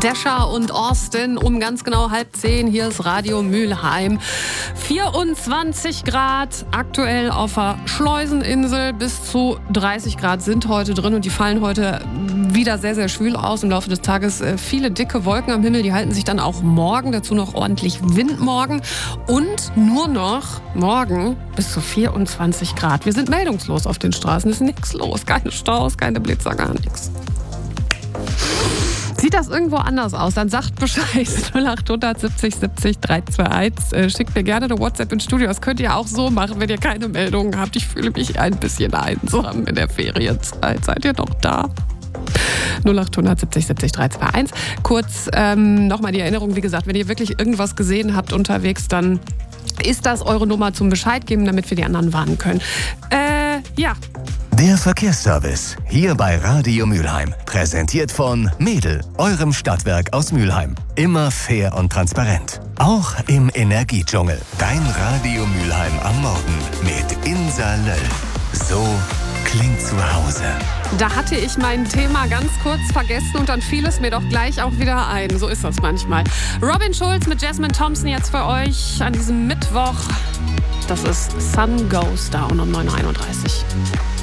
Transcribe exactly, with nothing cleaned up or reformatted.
Descher und Austin um ganz genau halb zehn. Hier ist Radio Mülheim. vierundzwanzig Grad aktuell auf der Schleuseninsel. Bis zu dreißig Grad sind heute drin und die fallen heute wieder sehr, sehr schwül aus. Im Laufe des Tages viele dicke Wolken am Himmel. Die halten sich dann auch morgen. Dazu noch ordentlich Wind morgen. Und nur noch morgen bis zu vierundzwanzig Grad. Wir sind meldungslos auf den Straßen. Es ist nichts los. Keine Staus, keine Blitzer, gar nichts. Sieht das irgendwo anders aus? Dann sagt Bescheid. null acht siebzig siebzig dreihunderteinundzwanzig. Äh, schickt mir gerne eine WhatsApp ins Studio. Das könnt ihr auch so machen, wenn ihr keine Meldungen habt. Ich fühle mich ein bisschen einsam in der Ferienzeit. Seid ihr noch da? null acht siebzig siebzig dreihunderteinundzwanzig. Kurz ähm, nochmal die Erinnerung, wie gesagt, wenn ihr wirklich irgendwas gesehen habt unterwegs, dann ist das eure Nummer zum Bescheid geben, damit wir die anderen warnen können. Äh, ja. Der Verkehrsservice, hier bei Radio Mülheim. Präsentiert von Mädel, eurem Stadtwerk aus Mülheim. Immer fair und transparent. Auch im Energiedschungel. Dein Radio Mülheim am Morgen mit Insa Löll. So klingt zu Hause. Da hatte ich mein Thema ganz kurz vergessen und dann fiel es mir doch gleich auch wieder ein. So ist das manchmal. Robin Schulz mit Jasmine Thompson jetzt für euch an diesem Mittwoch. Das ist Sun Goes Down um neun Uhr einunddreißig.